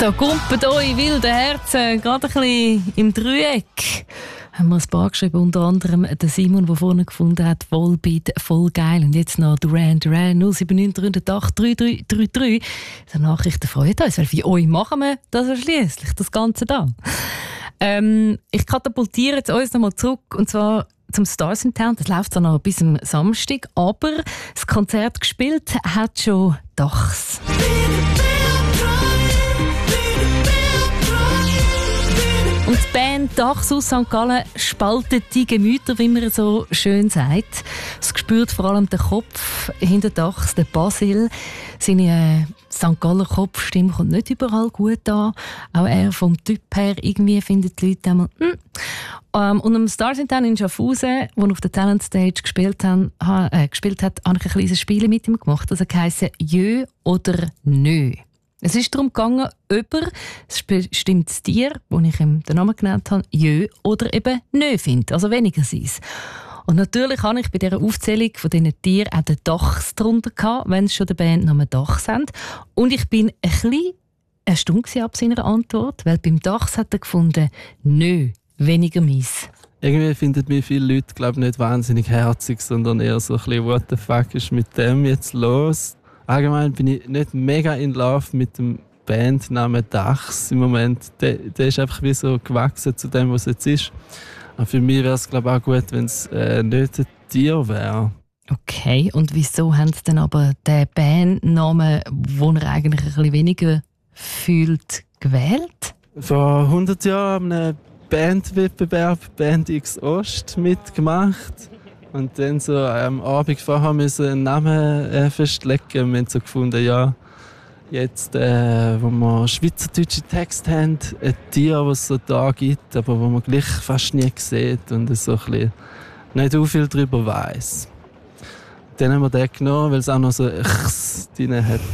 Da kumpelt eure wilden Herzen gerade ein bisschen im Dreieck. Haben wir ein paar geschrieben, unter anderem der Simon, der vorne gefunden hat, Volbeat, voll geil. Und jetzt noch Duran Duran, 07938 3333. Die Nachrichten freuen uns, weil für euch machen wir das schliesslich, das Ganze da. Ich katapultiere jetzt uns nochmal zurück, und zwar zum Stars in Town. Das läuft dann noch bis am Samstag, aber das Konzert gespielt hat schon Dachs. Und die Band Dachs aus St. Gallen spaltet die Gemüter, wie man so schön sagt. Es spürt vor allem den Kopf hinter Dachs, den Basil. Seine St. Galler Kopfstimme kommt nicht überall gut an. Auch er vom Typ her, irgendwie findet die Leute einmal Und am Stars in Town in Schaffhausen, wo er auf der Talent Stage gespielt hat, habe ich ein kleines Spiel mit ihm gemacht. Das heisst «Jö» oder «Nö». Es ist darum gegangen, ob er ein bestimmtes Tier, das ich ihm den Namen genannt habe, «Jö» oder eben «Nö» findet, also weniger seins. Und natürlich habe ich bei dieser Aufzählung von diesen Tieren auch den Dachs darunter gehabt, wenn sie schon den Bandnamen Dachs haben. Und ich bin ein bisschen erstaunt ab seiner Antwort, weil beim Dachs hat er gefunden, «Nö, weniger mies». Irgendwie finden mich viele Leute, glaube ich, nicht wahnsinnig herzig, sondern eher so ein bisschen «What the fuck ist mit dem jetzt los?» Allgemein bin ich nicht mega in love mit dem Bandnamen Dachs im Moment. Der ist einfach wie so gewachsen zu dem, was es jetzt ist. Aber für mich wäre es, glaube ich, auch gut, wenn es nicht ein Tier wäre. Okay, und wieso haben Sie denn aber den Bandnamen, den er eigentlich ein bisschen weniger fühlt, gewählt? Vor 100 Jahren haben wir einen Bandwettbewerb Band X Ost mitgemacht. Und dann so am Abend vorher müssen einen Namen festlegen. Wir haben so gefunden, ja, jetzt, wo wir schweizerdeutsche Texte haben, ein Tier, das es so da gibt, aber wo man gleich fast nie sieht und so ein bisschen nicht so viel darüber weiss. Dann haben wir den genommen, weil es auch noch so «Chs» drin hat.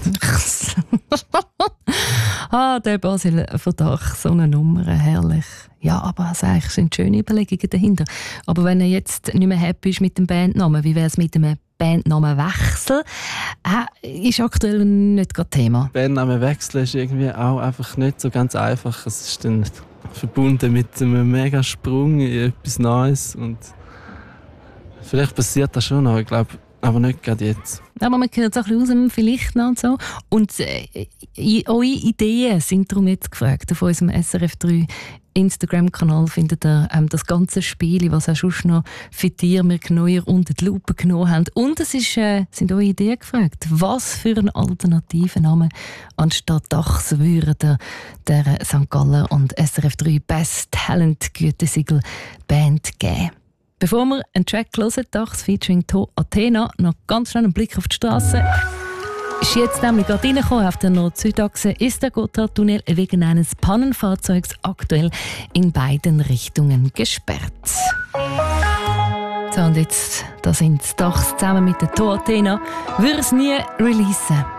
Der Basil von Dach, so eine Nummer, herrlich. Ja, aber es sind schöne Überlegungen dahinter. Aber wenn er jetzt nicht mehr happy ist mit dem Bandnamen, wie wäre es mit dem Bandnamenwechsel? Ist aktuell nicht gerade Thema. Bandnamenwechsel ist irgendwie auch einfach nicht so ganz einfach. Es ist dann verbunden mit einem mega Sprung in etwas Neues. Und vielleicht passiert das schon noch, ich glaube, aber nicht gerade jetzt. Aber man hört es auch ein bisschen aus, vielleicht noch und so. Und eure Ideen sind darum jetzt gefragt. Auf unserem SRF3 Instagram-Kanal findet ihr das ganze Spiel, was auch schon noch für Tiere wir genauer unter die Lupe genommen haben. Und es sind eure Ideen gefragt. Was für einen alternativen Namen anstatt Dachs würde der St. Gallen und SRF3 Best Talent Gütesiegel Band geben? Bevor wir einen Track hören, Dachs featuring To Athena, noch ganz schnell einen Blick auf die Straße. Ist jetzt nämlich gerade reingekommen, auf der Nord-Süd-Achse ist der Gotthardtunnel wegen eines Pannenfahrzeugs aktuell in beiden Richtungen gesperrt. So, und jetzt, da sind Dachs zusammen mit der To Athena, würde es nie releasen.